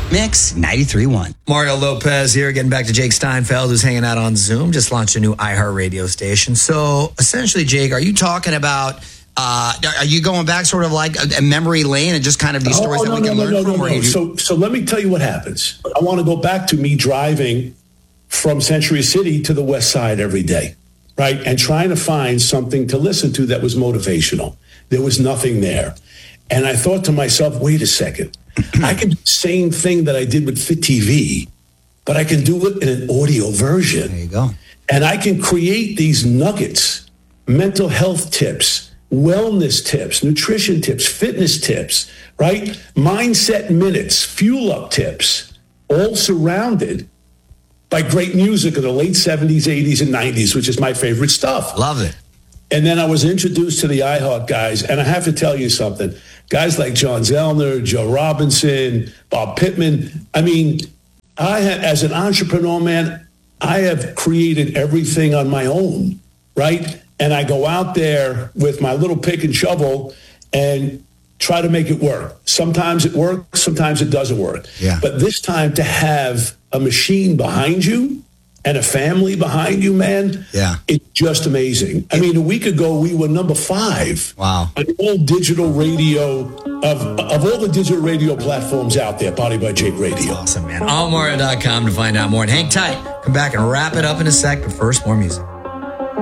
Mix 93.1. Mario Lopez here, getting back to Jake Steinfeld, who's hanging out on Zoom, just launched a new iHeartRadio station. So essentially, Jake, are you talking about, are you going back sort of like a memory lane and just kind of these stories that we can learn from? No. So let me tell you what happens. I want to go back to me driving from Century City to the West Side every day, right? And trying to find something to listen to that was motivational. There was nothing there. And I thought to myself, wait a second. I can do the same thing that I did with Fit TV, but I can do it in an audio version. There you go. And I can create these nuggets, mental health tips, wellness tips, nutrition tips, fitness tips, right? Mindset minutes, fuel up tips, all surrounded by great music of the late 70s, 80s, and 90s, which is my favorite stuff. Love it. And then I was introduced to the iHeart guys, and I have to tell you something. Guys like John Zellner, Joe Robinson, Bob Pittman. I mean, as an entrepreneur, man, I have created everything on my own, right? And I go out there with my little pick and shovel and try to make it work. Sometimes it works, sometimes it doesn't work. Yeah. But this time to have a machine behind you and a family behind you, man, it's just amazing. I mean, a week ago, we were number 5. Wow. On all digital radio, of all the digital radio platforms out there, Body by Jake Radio. Awesome, man. Allmario.com to find out more. And hang tight. Come back and wrap it up in a sec, but first, more music.